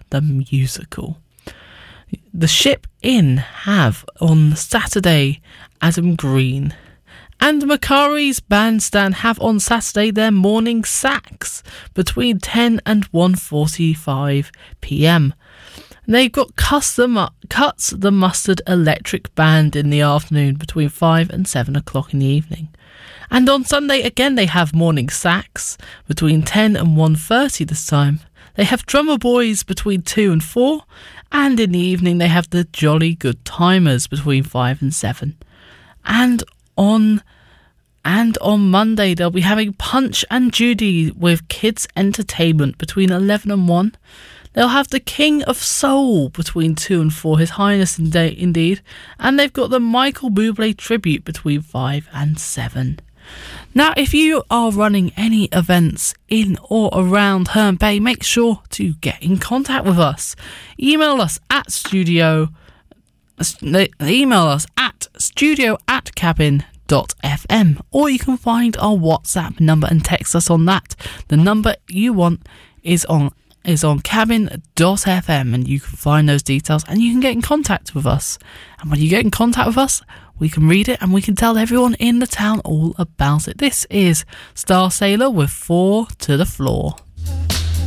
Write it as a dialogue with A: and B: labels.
A: the musical. The Ship Inn have on Saturday Adam Green. And Macari's Bandstand have on Saturday their morning sax between 10 and 1:45 p.m. They've got Cuts the Mustard Electric Band in the afternoon between 5 and 7 o'clock in the evening. And on Sunday again they have morning sax between 10 and 1:30 this time. They have Drummer Boys between 2 and 4, and in the evening they have the Jolly Good Timers between 5 and 7. And on Monday they'll be having Punch and Judy with Kids Entertainment between 11 and 1. They'll have the King of Soul between 2 and 4, His Highness indeed. And they've got the Michael Bublé tribute between 5 and 7. Now, if you are running any events in or around Herne Bay, make sure to get in contact with us. Email us at studio@cabin.fm, or you can find our WhatsApp number and text us on that. The number you want is on cabin.fm, and you can find those details and you can get in contact with us. And when you get in contact with us, we can read it and we can tell everyone in the town all about it. This is Star Sailor with 4 to the Floor.